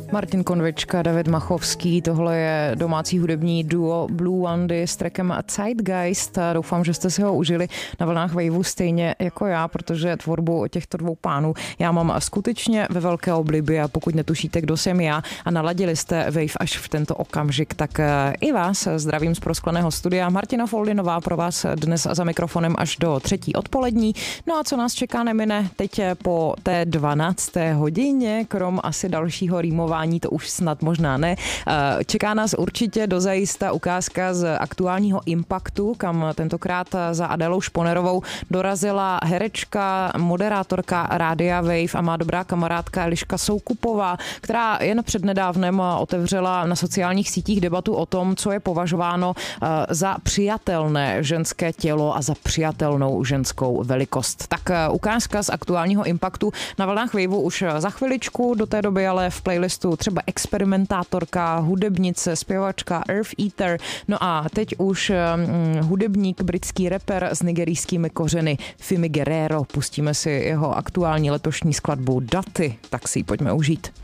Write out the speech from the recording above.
Martin Konvička, David Machovský, tohle je domácí hudební duo Blue Wandy s trackem Zeitgeist. Doufám, že jste si ho užili na vlnách Waveu stejně jako já, protože tvorbu těchto dvou pánů já mám skutečně ve velké oblibě a pokud netušíte, kdo jsem já a naladili jste Wave až v tento okamžik, tak i vás zdravím z proskleného studia. Martina Foldinová pro vás dnes za mikrofonem až do 3. odpolední. No a co nás čeká nemine teď po té 12. hodině, krom asi dalšího rýmování, to už snad možná ne. Čeká nás určitě dozajista ukázka z aktuálního Impaktu, kam tentokrát za Adélou Šponerovou dorazila herečka, moderátorka Rádia Wave a má dobrá kamarádka Eliška Soukupová, která jen přednedávnem otevřela na sociálních sítích debatu o tom, co je považováno za přijatelné ženské tělo a za přijatelnou ženskou velikost. Tak ukázka z aktuálního Impaktu na vlnách Waveu už za chviličku, do té doby ale v playlistu třeba experimentátorka, hudebnice, zpěvačka Earth Eater, no a teď už hudebník, britský rapper s nigerijskými kořeny Fimi Guerrero. Pustíme si jeho aktuální letošní skladbu Daty, tak si ji pojďme užít.